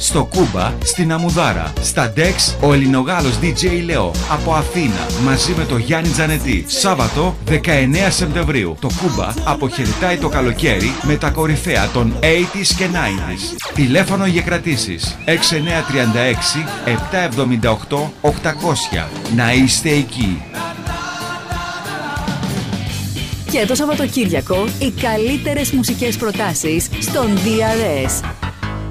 Στο Κούμπα, στην Αμουδάρα. Στα Dex, ο Ελληνογάλος DJ Λεό από Αθήνα μαζί με το Γιάννη Τζανετή. Σάββατο 19 Σεπτεμβρίου. Το Κούμπα αποχαιρετάει το καλοκαίρι με τα κορυφαία των 80s και 90s. Τηλέφωνο για κρατήσεις 6936 778 800. Να είστε εκεί. Και το Σαββατοκύριακο οι καλύτερες μουσικές προτάσεις στον DRS.